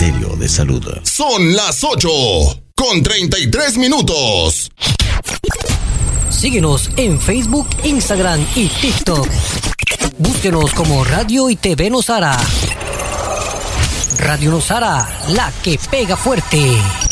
Ministerio de Salud. Son las 8:33. Síguenos en Facebook, Instagram y TikTok. Búsquenos como Radio y TV Nosara. Radio Nosara, la que pega fuerte.